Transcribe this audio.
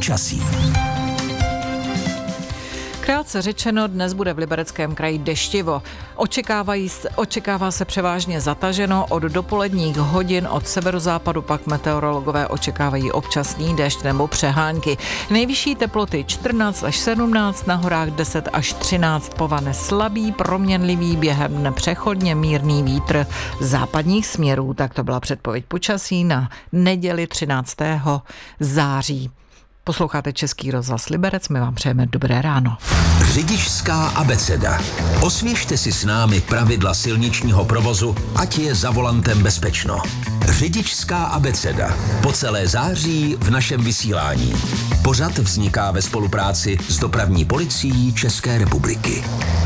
počasí. Krátce řečeno, dnes bude v Libereckém kraji deštivo. Očekává se převážně zataženo, od dopoledních hodin od severozápadu pak meteorologové očekávají občasný déšť nebo přehánky. Nejvyšší teploty 14 až 17, na horách 10 až 13, povane slabý, proměnlivý, během dne přechodně mírný vítr západních směrů. Tak to byla předpověď počasí na neděli 13. září. Posloucháte Český rozhlas Liberec, my vám přejeme dobré ráno. Řidičská abeceda. Osvěžte si s námi pravidla silničního provozu, ať je za volantem bezpečno. Řidičská abeceda. Po celé září v našem vysílání. Pořad vzniká ve spolupráci s Dopravní policií České republiky.